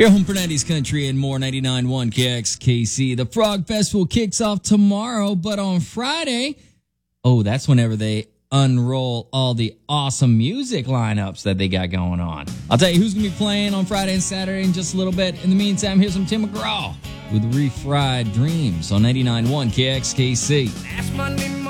Your home for 90s country and more. 99.1 KXKC. The Frog Festival kicks off tomorrow, but on Friday, that's whenever they unroll all the awesome music lineups that they got going on. I'll tell you who's going to be playing on Friday and Saturday in just a little bit. In the meantime, here's some Tim McGraw with Refried Dreams on 99.1 KXKC. Last Monday morning.